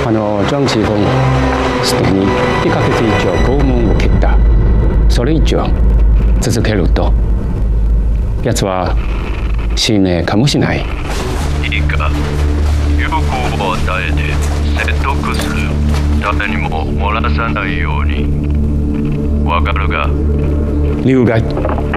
庄司公すでに1ヶ月以上拷問を受けた。それ以上続けると奴は死ねかもしれない。 いいか、有効を与えて説得する。誰にも漏らさないように。わかるが？ 了解。